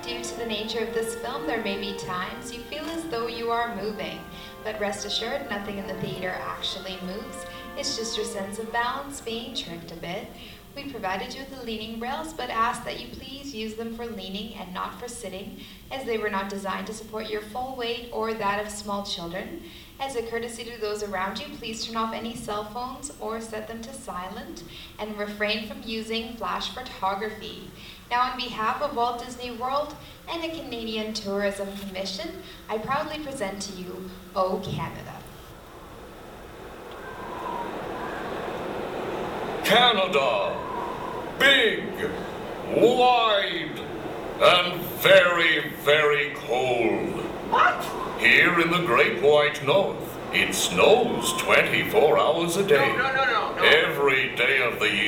Due to the nature of this film, there may be times you feel as though you are moving, but rest assured, nothing in the theater actually moves. It's just your sense of balance being tricked a bit. We provided you with the leaning rails, but ask that you please use them for leaning and not for sitting, as they were not designed to support your full weight or that of small children. As a courtesy to those around you, please turn off any cell phones or set them to silent, and refrain from using flash photography. Now, on behalf of Walt Disney World and the Canadian Tourism Commission, I proudly present to you O Canada. Canada, big, wide, and very, very cold. What? Here in the Great White North, it snows 24 hours a day. No. Every day of the year.